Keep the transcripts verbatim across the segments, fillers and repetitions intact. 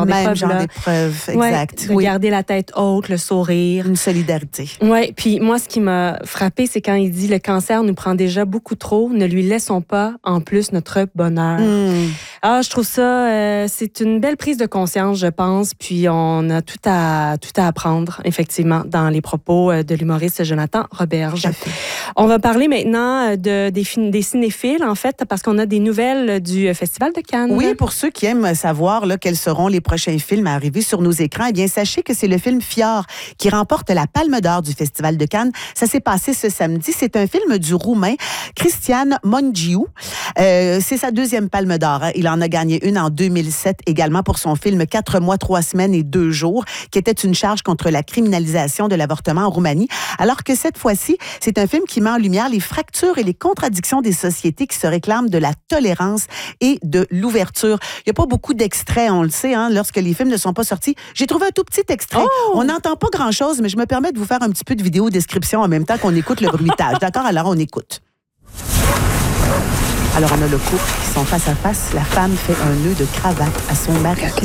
genre d'épreuve. Le même genre d'épreuve, exact. Ouais, de oui. garder la tête haute, le sourire. Une solidarité. Oui, puis moi, ce qui m'a frappé, c'est quand il dit « Le cancer nous prend déjà beaucoup trop, ne lui laissons pas en plus notre bonheur. Mm. » Ah, je trouve ça, euh, c'est une belle prise de conscience, je pense, puis on a tout à, tout à apprendre, effectivement, dans les propos de l'humoriste Jonathan Roberge. On va parler maintenant de, des, des cinéphiles, en fait, parce qu'on a des nouvelles du Festival de Cannes. Oui, pour ceux qui aiment savoir là, quels seront les prochains films à arriver sur nos écrans, eh bien, sachez que c'est le film Fjord qui remporte la Palme d'Or du Festival de Cannes. Ça s'est passé ce samedi. C'est un film du Roumain Cristian Mungiu. Euh, c'est sa deuxième Palme d'Or. Hein. Il en a gagné une en deux mille sept également pour son film Quatre mois, trois semaines et deux jours, qui était une charge contre la criminalisation de l'avortement en Roumanie. Alors que cette fois-ci, c'est un film qui met en lumière les fractures et les contradictions des sociétés qui se réclament de la tolérance et de l'ouverture. Il n'y a pas beaucoup d'extraits, on le sait, hein, lorsque les films ne sont pas sortis. J'ai trouvé un tout petit extrait. Oh! On n'entend pas grand-chose, mais je me permets de vous faire un petit peu de vidéo description en même temps qu'on écoute le bruitage. D'accord? Alors, on écoute. Alors, on a le couple qui sont face à face. La femme fait un nœud de cravate à son mari. Et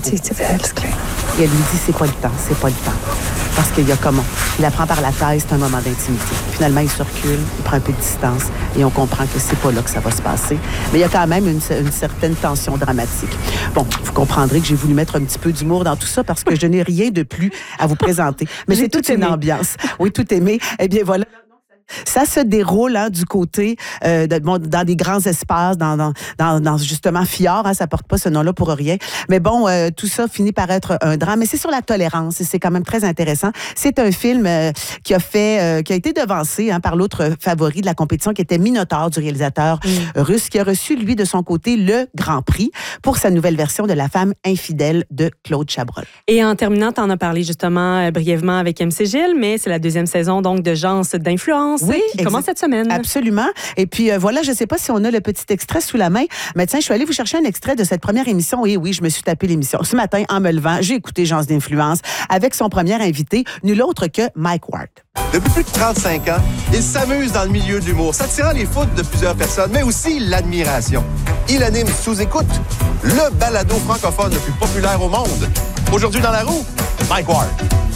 elle lui dit, c'est pas le temps, c'est pas le temps. Parce qu'il y a comment? Il la prend par la taille, c'est un moment d'intimité. Finalement, il se recule, il prend un peu de distance et on comprend que c'est pas là que ça va se passer. Mais il y a quand même une, une certaine tension dramatique. Bon, vous comprendrez que j'ai voulu mettre un petit peu d'humour dans tout ça parce que je n'ai rien de plus à vous présenter. Mais c'est toute une ambiance. Oui, tout aimé. Eh bien, voilà. Ça se déroule hein, du côté euh, de, bon, dans des grands espaces, dans, dans, dans, dans justement Fjord, hein, ça porte pas ce nom-là pour rien. Mais bon, euh, tout ça finit par être un drame. Mais c'est sur la tolérance et c'est quand même très intéressant. C'est un film euh, qui a fait, euh, qui a été devancé hein, par l'autre favori de la compétition, qui était Minotaur du réalisateur mmh. russe, qui a reçu lui de son côté le Grand Prix pour sa nouvelle version de La femme infidèle de Claude Chabrol. Et en terminant, tu en as parlé justement euh, brièvement avec M C Gilles, mais c'est la deuxième saison donc de Gens d'influence. Oui, qui commence cette semaine. Absolument. Et puis euh, voilà, je ne sais pas si on a le petit extrait sous la main, mais tiens, je suis allée vous chercher un extrait de cette première émission. Et oui, je me suis tapé l'émission. Ce matin, en me levant, j'ai écouté Gens d'influence avec son premier invité, nul autre que Mike Ward. Depuis plus de trente-cinq ans, il s'amuse dans le milieu de l'humour, s'attirant les foudres de plusieurs personnes, mais aussi l'admiration. Il anime Sous-écoute, le balado francophone le plus populaire au monde. Aujourd'hui dans la roue, Mike Ward.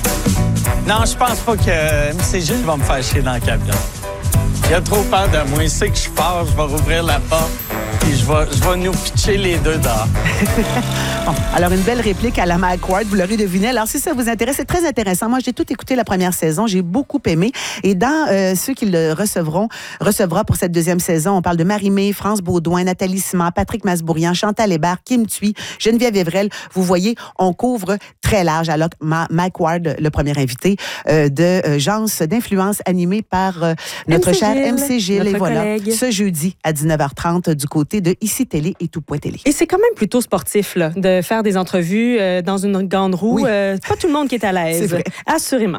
Non, je pense pas que M C Gilles va me faire chier dans le camion. Il a trop peur de moi. Il sait que je pars, je vais rouvrir la porte et je vais, je vais nous pitcher les deux dehors. Bon, alors, une belle réplique à la Mike Ward, vous l'aurez deviné. Alors, si ça vous intéresse, c'est très intéressant. Moi, j'ai tout écouté la première saison. J'ai beaucoup aimé. Et dans euh, ceux qui le recevront, recevra pour cette deuxième saison, on parle de Marie-Mé, France Baudouin, Nathalie Simard, Patrick Masbourian, Chantal Hébert, Kim Thuy, Geneviève Evrel. Vous voyez, on couvre très large. Alors, Ma- Mike Ward, le premier invité euh, de euh, Gens d'influence animé par euh, notre M C cher Gilles, M C Gilles. Et voilà, collègue. ce jeudi à dix-neuf heures trente du côté de Ici Télé et Tout.télé. Et c'est quand même plutôt sportif là, de faire des entrevues euh, dans une grande roue. Oui. Euh, pas tout le monde qui est à l'aise. C'est vrai. Assurément.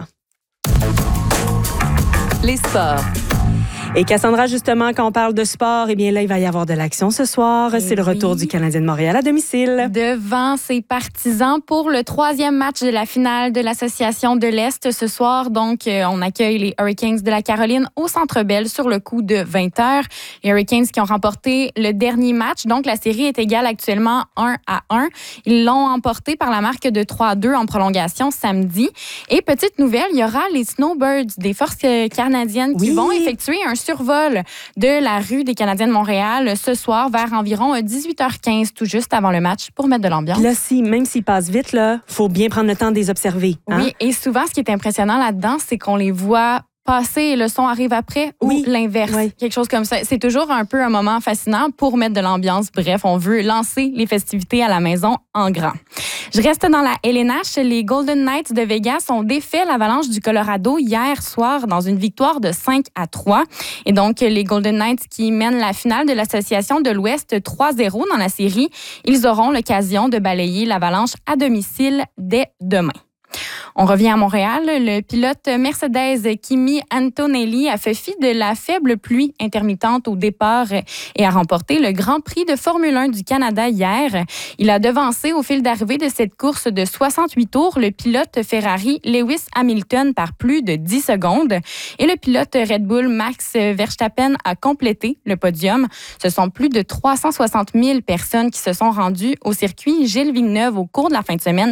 Les sports. Et Cassandra, justement, quand on parle de sport, eh bien là, il va y avoir de l'action ce soir. Et c'est le retour oui. du Canadien de Montréal à domicile. Devant ses partisans pour le troisième match de la finale de l'Association de l'Est ce soir. Donc, euh, on accueille les Hurricanes de la Caroline au Centre Bell sur le coup de vingt heures. Les Hurricanes qui ont remporté le dernier match. Donc, la série est égale actuellement un à un. Ils l'ont emporté par la marque de trois à deux en prolongation samedi. Et petite nouvelle, il y aura les Snowbirds des forces canadiennes qui Oui. vont effectuer un survol de la rue des Canadiens de Montréal ce soir vers environ dix-huit heures quinze, tout juste avant le match, pour mettre de l'ambiance. Là, si, même s'ils passent vite, il faut bien prendre le temps de les observer. Hein? Oui, et souvent, ce qui est impressionnant là-dedans, c'est qu'on les voit passer et le son arrive après ou Oui. l'inverse. Oui. Quelque chose comme ça. C'est toujours un peu un moment fascinant pour mettre de l'ambiance. Bref, on veut lancer les festivités à la maison en grand. Je reste dans la L N H. Les Golden Knights de Vegas ont défait l'Avalanche du Colorado hier soir dans une victoire de cinq à trois. Et donc, les Golden Knights qui mènent la finale de l'Association de l'Ouest trois zéro dans la série, ils auront l'occasion de balayer l'Avalanche à domicile dès demain. On revient à Montréal. Le pilote Mercedes Kimi Antonelli a fait fi de la faible pluie intermittente au départ et a remporté le Grand Prix de Formule un du Canada hier. Il a devancé au fil d'arrivée de cette course de soixante-huit tours le pilote Ferrari Lewis Hamilton par plus de dix secondes. Et le pilote Red Bull Max Verstappen a complété le podium. Ce sont plus de trois cent soixante mille personnes qui se sont rendues au circuit Gilles Villeneuve au cours de la fin de semaine